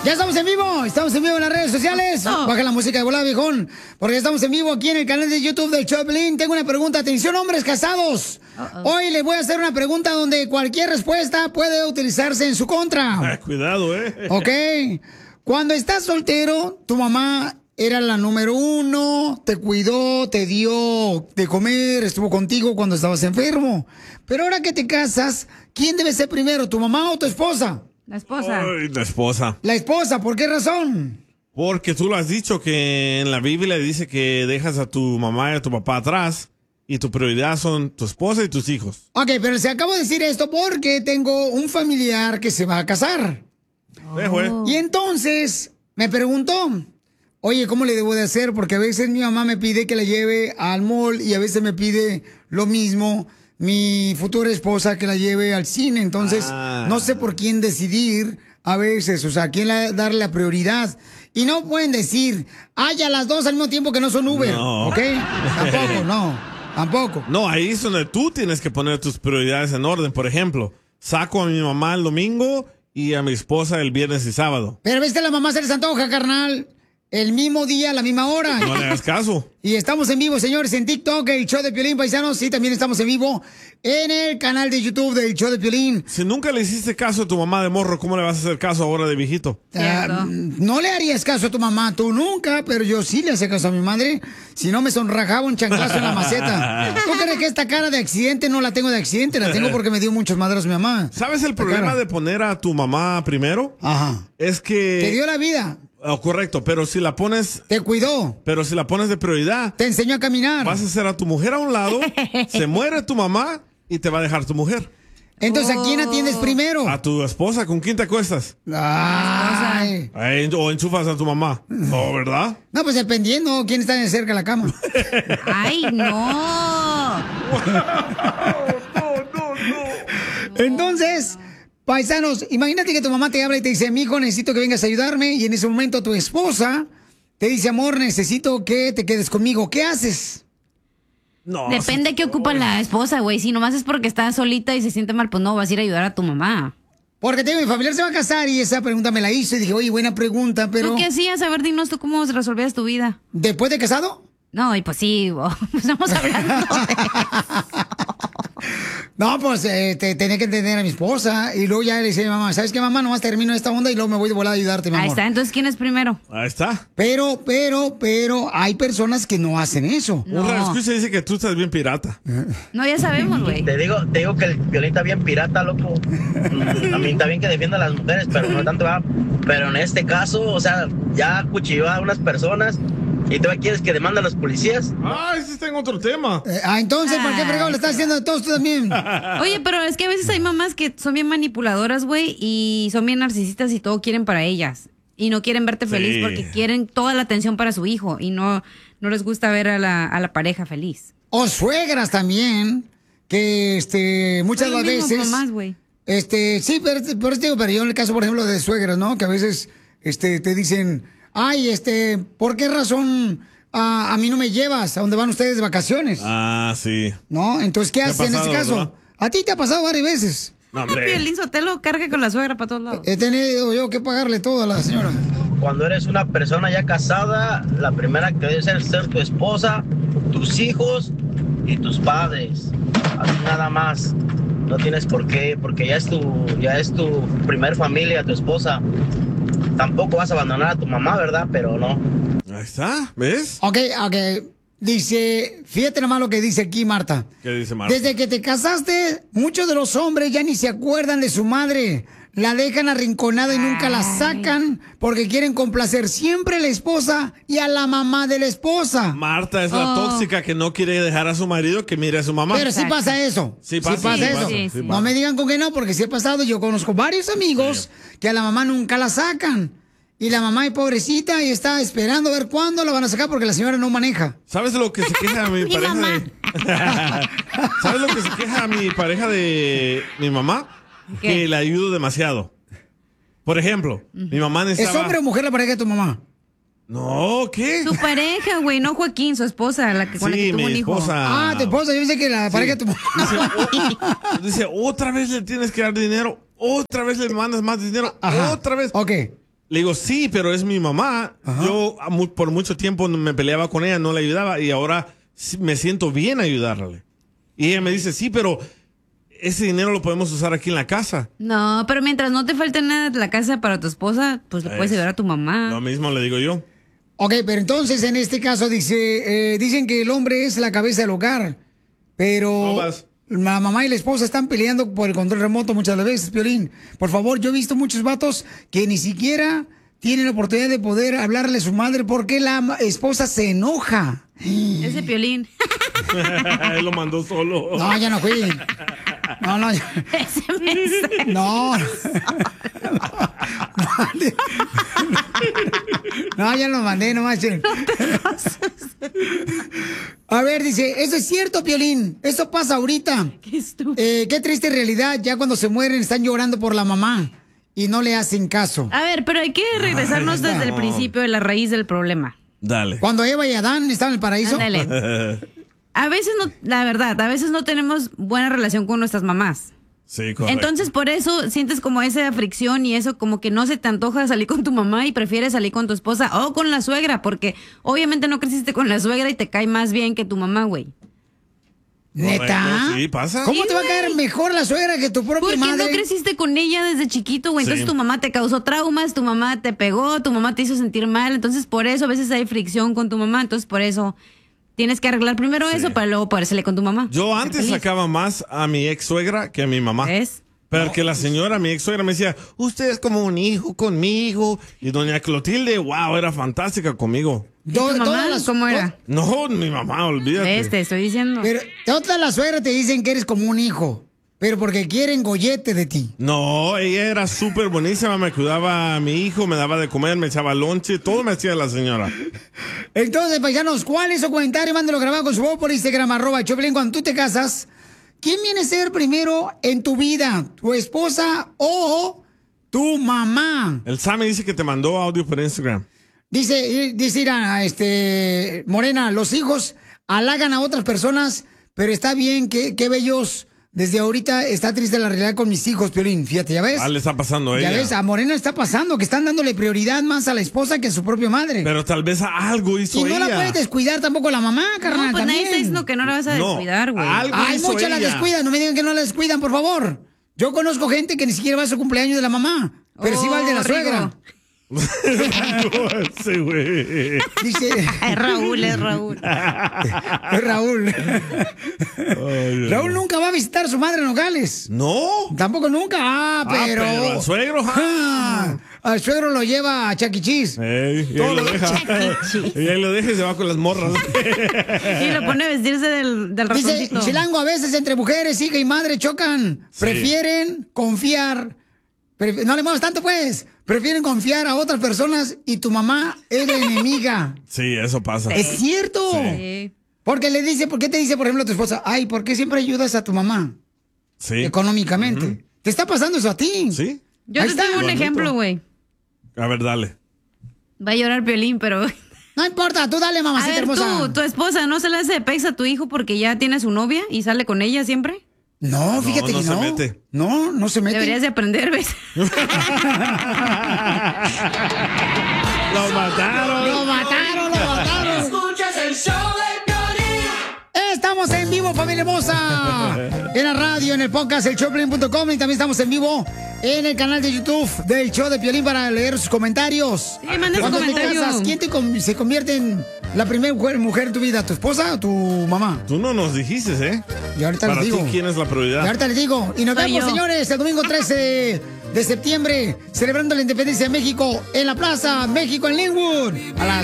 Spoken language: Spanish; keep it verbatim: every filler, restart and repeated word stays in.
Ya estamos en vivo, estamos en vivo en las redes sociales. Oh. Baja la música de volada, viejón, porque estamos en vivo aquí en el canal de YouTube del show de Piolín. Tengo una pregunta, atención hombres casados. Uh-oh. Hoy les voy a hacer una pregunta donde cualquier respuesta puede utilizarse en su contra. Ah, cuidado, eh. Ok, cuando estás soltero, tu mamá era la número uno, te cuidó, te dio de comer, estuvo contigo cuando estabas enfermo. Pero ahora que te casas, ¿quién debe ser primero, tu mamá o tu esposa? La esposa. Ay, la esposa. La esposa, ¿por qué razón? Porque tú lo has dicho, que en la Biblia dice que dejas a tu mamá y a tu papá atrás y tu prioridad son tu esposa y tus hijos. Ok, pero se acabo de decir esto porque tengo un familiar que se va a casar. Oh. Y entonces me preguntó, oye, ¿cómo le debo de hacer? Porque a veces mi mamá me pide que la lleve al mall y a veces me pide lo mismo mi futura esposa, que la lleve al cine. Entonces, ah. no sé por quién decidir a veces, o sea, a quién la, darle la prioridad. Y no pueden decir, ay, a las dos al mismo tiempo que no son Uber, no. ¿ok? Tampoco, no, tampoco. No, ahí es donde tú tienes que poner tus prioridades en orden. Por ejemplo, saco a mi mamá el domingo y a mi esposa el viernes y sábado. Pero viste, a la mamá se les antoja, carnal. El mismo día, a la misma hora. No le hagas caso. Y estamos en vivo, señores, en TikTok, el show de Piolín, paisanos. Sí, también estamos en vivo en el canal de YouTube del show de Piolín. Si nunca le hiciste caso a tu mamá de morro, ¿cómo le vas a hacer caso ahora de viejito? Uh, no le harías caso a tu mamá, tú nunca, pero yo sí le hacía caso a mi madre. Si no, me sonrajaba un chanclazo en la maceta. ¿Tú crees que esta cara de accidente no la tengo de accidente? La tengo porque me dio muchos madrazos mi mamá. ¿Sabes el problema de poner a tu mamá primero? Ajá. Es que... Te dio la vida. Oh, correcto, pero si la pones... Te cuidó. Pero si la pones de prioridad... Te enseñó a caminar. Vas a hacer a tu mujer a un lado, se muere tu mamá y te va a dejar tu mujer. Entonces, ¿a quién atiendes primero? A tu esposa. ¿Con quién te acuestas? Ay. Ay, o enchufas a tu mamá. No, ¿verdad? No, pues dependiendo quién está cerca de la cama. Ay, no. no, no, no, no. Entonces... Paisanos, imagínate que tu mamá te habla y te dice, mijo, necesito que vengas a ayudarme. Y en ese momento tu esposa te dice, amor, necesito que te quedes conmigo. ¿Qué haces? No. Depende de qué ocupa la esposa, güey. Si nomás es porque está solita y se siente mal, pues no, vas a ir a ayudar a tu mamá. Porque tengo, mi familiar se va a casar y esa pregunta me la hizo. Y dije, oye, buena pregunta, pero... ¿Tú qué hacías? A ver, dinos tú cómo resolvías tu vida. ¿Después de casado? No, y pues sí, estamos hablando de eso. No, pues eh, te, tenía que entender a mi esposa. Y luego ya le decía a mi mamá, ¿sabes qué, mamá? Nomás termino esta onda y luego me voy de volada a ayudarte, mi amor. Ahí está, entonces, ¿quién es primero? Ahí está. Pero, pero, pero, hay personas que no hacen eso. No. Un escucha dice que tú estás bien pirata. No, ya sabemos, güey. Te digo, te digo que el Piolín está bien pirata, loco. A mí está bien que defienda a las mujeres, pero no tanto va. Pero en este caso, o sea, ya cuchilló a unas personas. ¿Y tú quieres que demanden a los policías? Ah, ese está en otro tema. Eh, ah, entonces, ¿por qué fregado le estás haciendo de todos tú también? Oye, pero es que a veces hay mamás que son bien manipuladoras, güey, y son bien narcisistas y todo quieren para ellas. Y no quieren verte Sí. feliz porque quieren toda la atención para su hijo y no, no les gusta ver a la, a la pareja feliz. O suegras también, que este, muchas de las veces... Mamás, güey. Este, sí, pero, pero, digo, pero yo en el caso, por ejemplo, de suegras, ¿no? Que a veces este, te dicen... Ay, este, ¿por qué razón a, a mí no me llevas a donde van ustedes de vacaciones? Ah, sí. ¿No? Entonces, ¿qué haces en este caso? ¿verdad? A ti te ha pasado varias veces. No, Piolín Sotelo carga con la suegra para todos lados. He tenido yo que pagarle todo a la señora. Cuando eres una persona ya casada, la primera que debe ser ser tu esposa, tus hijos y tus padres. Así nada más. No tienes por qué, porque ya es tu, ya es tu primer familia, tu esposa. Tampoco vas a abandonar a tu mamá, ¿verdad? Pero no. Ahí está, ¿ves? Ok, ok. Dice, fíjate nomás lo que dice aquí Marta. ¿Qué dice Marta? Desde que te casaste, muchos de los hombres ya ni se acuerdan de su madre. La dejan arrinconada y nunca la sacan porque quieren complacer siempre a la esposa y a la mamá de la esposa. Marta es la Oh. tóxica que no quiere dejar a su marido que mire a su mamá. Pero sí pasa eso. Sí pasa, sí pasa sí eso. pasa, sí, sí No pasa. me digan con que no, porque sí ha pasado. Yo conozco varios amigos que a la mamá nunca la sacan. Y la mamá es pobrecita y está esperando a ver cuándo la van a sacar porque la señora no maneja. ¿Sabes lo que se queja mi Mi pareja mamá. de... ¿Sabes lo que se queja mi pareja de mi mamá? ¿Qué? Que le ayudo demasiado. Por ejemplo, mi mamá necesitaba... ¿Es hombre o mujer la pareja de tu mamá? No, ¿qué? Su pareja, güey, no Joaquín, su esposa, la que con la Sí, que tuvo mi un hijo. esposa. Ah, tu esposa, yo pensé que la pareja de tu mamá. Dice, dice, otra vez le tienes que dar dinero, otra vez le mandas más dinero, Ajá. otra vez. Ok. Le digo, sí, pero es mi mamá. Ajá. Yo a mu- por mucho tiempo me peleaba con ella, no le ayudaba y ahora sí me siento bien ayudarle. Y ella me dice, sí, pero ese dinero lo podemos usar aquí en la casa. No, pero mientras no te falte nada de la casa para tu esposa, pues le puedes Es- ayudar a tu mamá. Lo mismo le digo yo. Ok, pero entonces en este caso dice, eh, dicen que el hombre es la cabeza del hogar, pero No vas. la mamá y la esposa están peleando por el control remoto muchas de las veces, Piolín. Por favor, yo he visto muchos vatos que ni siquiera tienen la oportunidad de poder hablarle a su madre porque la ma- esposa se enoja. Ese Piolín. Él lo mandó solo. No, ya no fui. No, no, ya- Ese mensaje. no. No, ya lo mandé, no manches. A ver, dice, eso es cierto, Piolín. Eso pasa ahorita. Qué estúpido. Eh, qué triste realidad. Ya cuando se mueren están llorando por la mamá y no le hacen caso. A ver, pero hay que regresarnos desde el principio de la raíz del problema. Dale. Cuando Eva y Adán estaban en el paraíso. Ándale. A veces no, la verdad, a veces no tenemos buena relación con nuestras mamás. Sí, correcto. Entonces, por eso sientes como esa fricción y eso, como que no se te antoja salir con tu mamá y prefieres salir con tu esposa o con la suegra, porque obviamente no creciste con la suegra y te cae más bien que tu mamá, güey. ¿Neta? Correcto, sí, pasa. ¿Cómo Sí, te va a güey. caer mejor la suegra que tu propia Porque madre? no creciste con ella desde chiquito, güey. Entonces Sí. tu mamá te causó traumas, tu mamá te pegó, tu mamá te hizo sentir mal. Entonces por eso a veces hay fricción con tu mamá. Entonces por eso tienes que arreglar primero Sí. eso para luego poder salir con tu mamá. Yo Ser antes feliz. sacaba más a mi ex suegra que a mi mamá. ¿Ves? Pero que la señora, mi ex suegra, me decía, usted es como un hijo conmigo. Y doña Clotilde, wow, era fantástica conmigo. ¿Y tu To- mamá todas las- cómo era? No, mi mamá, olvídate. ¿Ves? Te estoy diciendo. Pero todas las suegras te dicen que eres como un hijo, pero porque quieren gollete de ti. No, ella era súper buenísima, me cuidaba a mi hijo, me daba de comer, me echaba lonche, todo me hacía la señora. Entonces, paisanos, ¿cuál es su comentario? Mándalo grabado con su voz por Instagram, arroba Choplin. Cuando tú te casas, ¿quién viene a ser primero en tu vida? ¿Tu esposa o tu mamá? El Sammy dice que te mandó audio por Instagram. Dice, dice Ira, este, Morena, los hijos halagan a otras personas, pero está bien, que, que bellos. Desde ahorita está triste la realidad con mis hijos, Piolín. Fíjate, ¿ya ves? Ah, le está pasando a Ya ella. ves, a Morena está pasando, que están dándole prioridad más a la esposa que a su propia madre. Pero tal vez algo hizo y no ella. la puedes descuidar tampoco la mamá, carnal, No, pues nadie también. está diciendo que no la vas a No, descuidar, güey. algo Ay, hizo muchas la ella. descuidan, no me digan que no la descuidan, por favor. Yo conozco gente que ni siquiera va a su cumpleaños de la mamá, pero sí va al de la Oh, suegra. Rigo. Sí, güey. Dice, Es Raúl, es Raúl. es Raúl. Raúl nunca va a visitar a su madre en Nogales. No. Tampoco nunca. Ah, Ah, pero. pero al suegro, ja. Ah, al suegro lo lleva a Chuck E. Cheese. Ey, y ahí Todo lo deja. Chuck E. Cheese. Y ahí lo deja y se va con las morras. Y lo pone a vestirse del, del Dice, ratoncito. Chilango, a veces entre mujeres, hija y madre chocan. Sí. Prefieren confiar. Pref- no le muevas tanto, pues. Prefieren confiar a otras personas y tu mamá es la enemiga. Sí, eso pasa. Es cierto. Sí. Porque le dice, ¿por qué te dice, por ejemplo, tu esposa? Ay, ¿por qué siempre ayudas a tu mamá Sí. económicamente? ¿Te está pasando eso a ti? Sí. Yo Ahí te está. tengo un Bonito. ejemplo, güey. A ver, dale. Va a llorar Piolín, pero... No importa, tú dale, A mamacita ver, hermosa. tú, tu esposa, ¿no se le hace de pex a tu hijo porque ya tiene su novia y sale con ella siempre? No, fíjate no que se no. mete. No, no se mete. Deberías de aprender, ¿ves? ¡Lo mataron! ¡Lo mataron, lo mataron! Escuchas el show de Piolín. Estamos en vivo, familia hermosa. En la radio, en el podcast, el showplin punto com. Y también estamos en vivo en el canal de YouTube del show de Piolín para leer sus comentarios. Sí, manda su Cuando te comentario. casas, ¿quién te con- se convierte en la primera mujer, mujer en tu vida? ¿Tu esposa o tu mamá? Tú no nos dijiste, ¿eh? Y ahorita Para les ti, digo. ¿quién es la Y prioridad? ahorita les digo. Y nos Soy vemos, yo. señores, el domingo trece de septiembre, celebrando la independencia de México en la Plaza México en Linwood. A las